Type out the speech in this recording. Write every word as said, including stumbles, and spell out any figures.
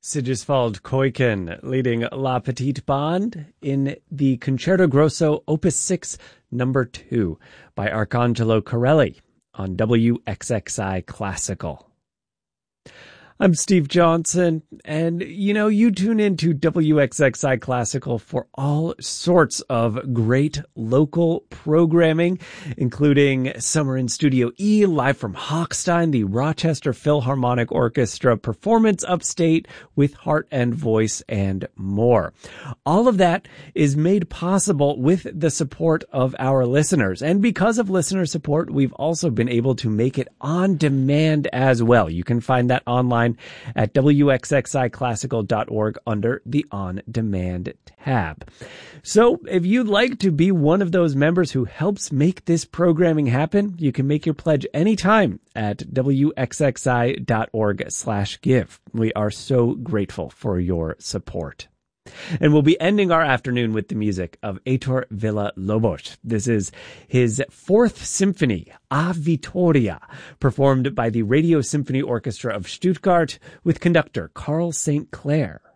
Sigiswald Kuiken leading La Petite Bande in the Concerto Grosso Opus six, number two by Arcangelo Corelli on W X X I Classical. I'm Steve Johnson, and you know, you tune into W X X I Classical for all sorts of great local programming, including Summer in Studio E, live from Hochstein, the Rochester Philharmonic Orchestra, Performance Upstate with Heart and Voice, and more. All of that is made possible with the support of our listeners, and because of listener support, we've also been able to make it on demand as well. You can find that online at W X X I classical dot org under the On Demand tab. So if you'd like to be one of those members who helps make this programming happen, you can make your pledge anytime at W X X I dot org slash give. We are so grateful for your support. And we'll be ending our afternoon with the music of Heitor Villa-Lobos. This is his fourth symphony, A Vittoria, performed by the Radio Symphony Orchestra of Stuttgart with conductor Carl Saint Clair.